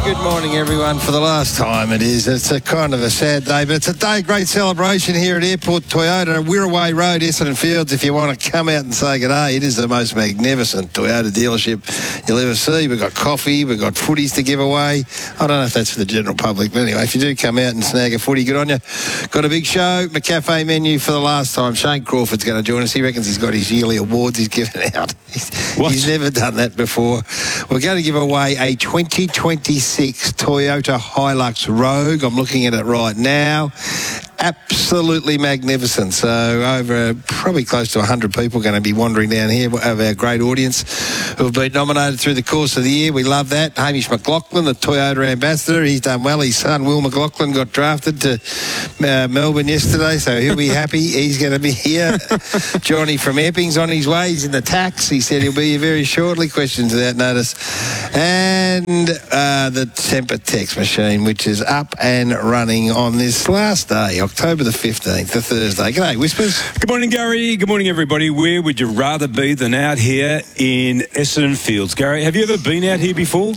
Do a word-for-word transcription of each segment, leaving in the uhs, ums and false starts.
good morning, everyone. For the last time, it is. It's a kind of a sad day, but it's a day, great celebration here at Airport Toyota, Wirraway Road, Essendon Fields. If you want to come out and say good day, it is the most magnificent Toyota dealership you'll ever see. We've got coffee, we've got footies to give away. I don't know if that's for the general public, but anyway, if you do come out and snag a footy, good on you. Got a big show, McCafe menu for the last time. Shane Crawford's going to join us. He reckons he's got his yearly awards he's given out. He's, he's never done that before. We're going to give away a twenty twenty-six Toyota Hilux Rogue. I'm looking at it right now. Absolutely magnificent. So over probably close to one hundred people going to be wandering down here of our great audience who have been nominated through the course of the year. We love that. Hamish McLaughlin, the Toyota ambassador, he's done well. His son Will McLaughlin got drafted to uh, Melbourne yesterday, so he'll be happy. He's going to be here. Johnny from Epping's on his way. He's in the tax. He said he'll be here very shortly. Questions without notice. And uh, the Temper text machine, which is up and running on this last day, October the fifteenth, the Thursday. G'day, Whispers. Good morning, Gary. Good morning, everybody. Where would you rather be than out here in Essendon Fields? Gary, have you ever been out here before?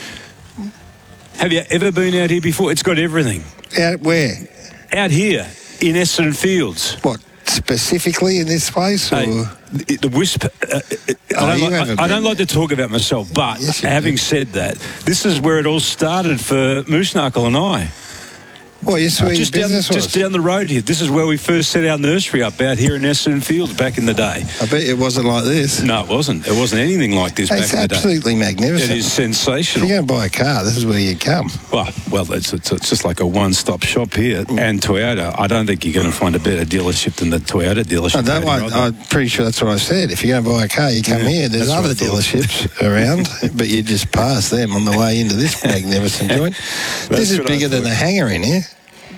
Have you ever been out here before? It's got everything. Out where? Out here in Essendon Fields. What, specifically in this place? Or? Hey, the, the Wisp. Uh, oh, I, don't like, I, I don't like to talk about myself, but yes, having do. said that, this is where it all started for Moose Knuckle and I. Well, yes, where just, your down, business was. just down the road here. This is where we first set our nursery up, out here in Essendon Fields back in the day. I bet it wasn't like this. No, it wasn't. It wasn't anything like this it's back in the day. It's absolutely magnificent. It is sensational. If you're going to buy a car, this is where you come. Well, well, it's, it's, it's just like a one-stop shop here. And Toyota, I don't think you're going to find a better dealership than the Toyota dealership. I don't want, I'm pretty sure that's what I said. If you're going to buy a car, you come yeah, here. There's other dealerships around, but you just pass them on the way into this magnificent joint. This is bigger than the hangar in here.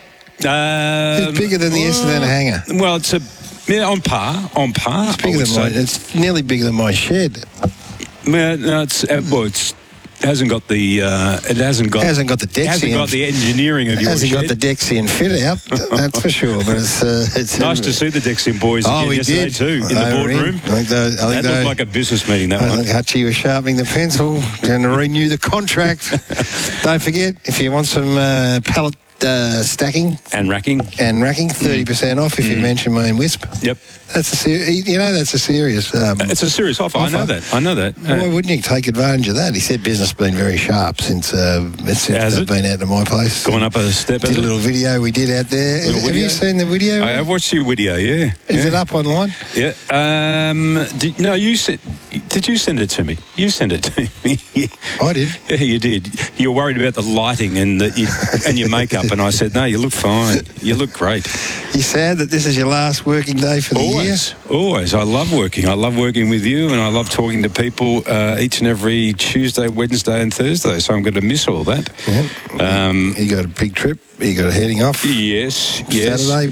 Um, it's bigger than the well, Essendon hangar. Well, it's a yeah, on par, on par. It's bigger than my, it's nearly bigger than my shed. Well, no, it's uh, well, it's hasn't got the uh, it hasn't got hasn't got the Dexian, hasn't got the engineering of your hasn't shed. got the Dexian fit out. That's for sure. But it's, uh, it's nice to see the Dexian boys oh, again we yesterday did. too in the boardroom. I think they, I think that they, looked like a business meeting. That I one. think Hutchie was sharpening the pencil and to renew the contract. Don't forget, if you want some uh, pallet. Uh, stacking and racking and racking thirty percent off if mm. you mention my Wisp. Yep, that's a ser- you know that's a serious. Um, it's a serious offer. offer. I know that. I know that. Why uh, wouldn't you take advantage of that? He said business has been very sharp since uh, since I've been out to my place. Gone up a step. Did a little video we did out there. Have video? you seen the video? I have watched your video. Yeah. Is yeah. it up online? Yeah. Um. Did, no, you said. Did you send it to me? You sent it to me. I did. Yeah, you did. You were worried about the lighting and the, you, and your makeup, and I said, no, you look fine. You look great. You sad that this is your last working day for the always, year? Always. I love working. I love working with you, and I love talking to people uh, each and every Tuesday, Wednesday, and Thursday. So I'm going to miss all that. Yeah. Um, you got a big trip. You got a heading off. Yes. Yes. Saturday.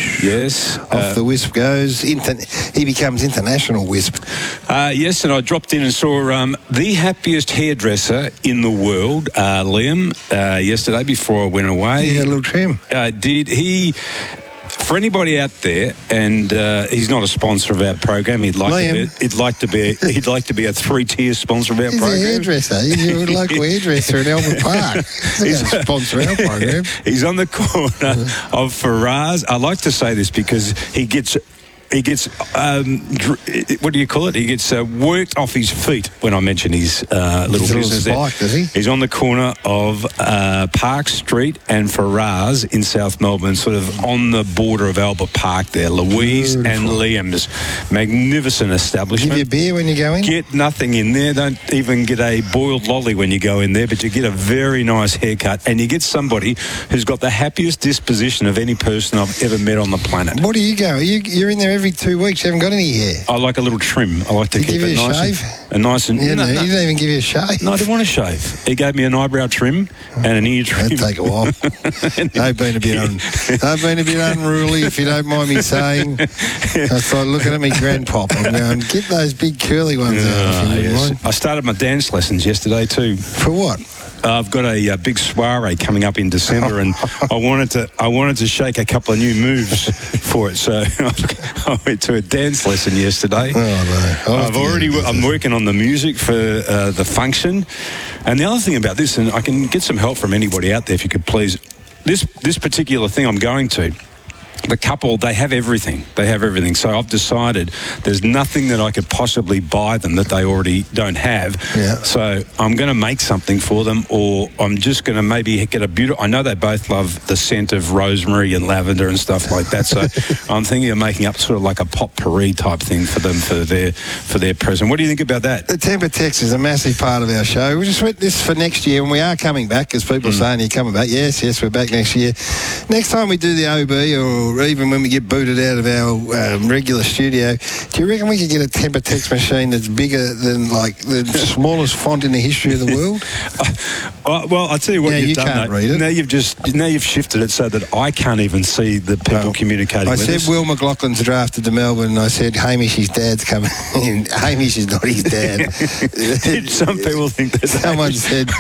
Yes. Off uh, the Wisp goes. Inter- he becomes international Wisp. Uh, yes, and I dropped in and saw um, the happiest hairdresser in the world, uh, Liam, uh, yesterday before I went away. He had a little trim. Uh, did he? For anybody out there, and uh, he's not a sponsor of our program. He'd like Liam. to be. He'd like to be. He'd like to be a three-tier sponsor of our he's program. He's a hairdresser. He's your local hairdresser in Albert Park. He's a sponsor of our program. He's on the corner of Faraz. I like to say this because he gets. He gets, um, what do you call it? He gets uh, worked off his feet when I mention his uh, little He's business there. Bike, does he? He's on the corner of uh, Park Street and Faraz in South Melbourne, sort of on the border of Albert Park there. Louise Beautiful. and Liam's. Magnificent establishment. Give you a beer when you go in? Get nothing in there. Don't even get a boiled lolly when you go in there, but you get a very nice haircut and you get somebody who's got the happiest disposition of any person I've ever met on the planet. What do you go? You, you're in there every two weeks. You haven't got any hair. I like a little trim. I like to Did keep give it you a nice. Shave? And, and nice and yeah, no, no, no. He didn't even give you a shave. No, I didn't want to shave. He gave me an eyebrow trim and an ear trim. That'd take a while. They've been a bit un, they've been a bit unruly, if you don't mind me saying. That's like looking at me grandpop. I'm going, get those big curly ones uh, out. If you yes. mind. I started my dance lessons yesterday too. For what? Uh, I've got a, a big soiree coming up in December, and I wanted to I wanted to shake a couple of new moves for it. So I went to a dance lesson yesterday. Oh, no. I've already, I'm working on the music for uh, the function. And the other thing about this, and I can get some help from anybody out there if you could please, this, this particular thing I'm going to, the couple, they have everything. They have everything. So I've decided there's nothing that I could possibly buy them that they already don't have. Yeah. So I'm going to make something for them, or I'm just going to maybe get a beautiful... I know they both love the scent of rosemary and lavender and stuff like that. So I'm thinking of making up sort of like a potpourri type thing for them for their for their present. What do you think about that? The temper text is a massive part of our show. We just went this for next year, and we are coming back, because people mm. are saying you're coming back. Yes, yes, we're back next year. Next time we do the O B, or even when we get booted out of our um, regular studio, do you reckon we could get a temper text machine that's bigger than, like, the smallest font in the history of the world? uh, well, I'll tell you what, now you've you done can't that. read it. Now you've just now you've shifted it so that I can't even see the people well, communicating I with said us. Will McLaughlin's drafted to Melbourne, and I said Hamish, his dad's coming in. Hamish is not his dad. Did some people think that? Someone said